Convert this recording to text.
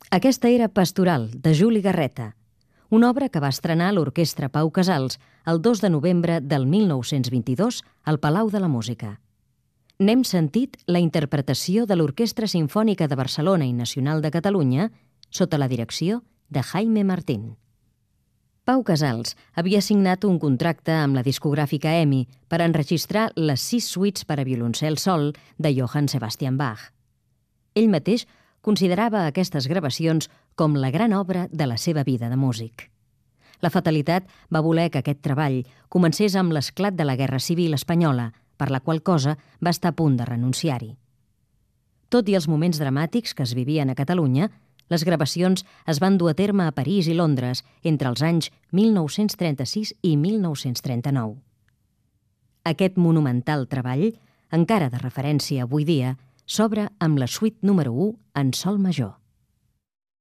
Aquesta era Pastoral, de Juli Garreta, una obra que va estrenar l'Orquestra Pau Casals el 2 de novembre del 1922 al Palau de la Música. N'hem sentit la interpretació de l'Orquestra Simfònica de Barcelona i Nacional de Catalunya sota la direcció de Jaime Martín. Pau Casals havia signat un contracte amb la discogràfica EMI per enregistrar les 6 suites per a violoncel sol de Johann Sebastian Bach. Ell mateix considerava aquestes gravacions com la gran obra de la seva vida de músic. La fatalitat va voler que aquest treball comencés amb l'esclat de la Guerra Civil espanyola, per la qual cosa va estar a punt de renunciar-hi. Tot i els moments dramàtics que es vivien a Catalunya, les gravacions es van dur a terme a París i Londres entre els anys 1936 i 1939. Aquest monumental treball, encara de referència avui dia, s'obre amb la suite número 1 en sol major.